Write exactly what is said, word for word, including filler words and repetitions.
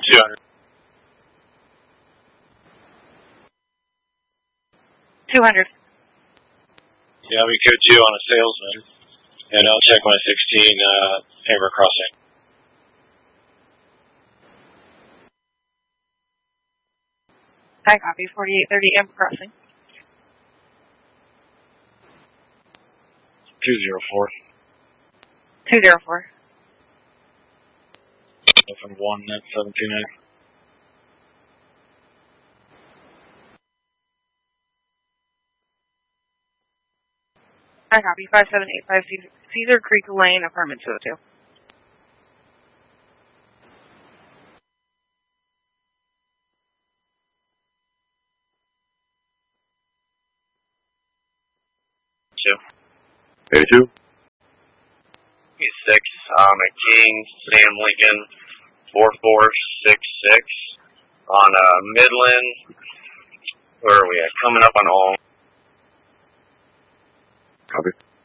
two hundred. two hundred. Yeah, we code two on a salesman. And I'll check one sixteen, uh, Amber Crossing. I copy, forty-eight thirty Amber Crossing. two zero four. two zero four. From one, net seven two nine. I copy, five seven eight five Cedar Creek Lane, apartment two oh two. Two. eighty-two. six, um, at King, Sam Lincoln, four four six six, on, uh, Midland, where are we at? Coming up on all. Copy.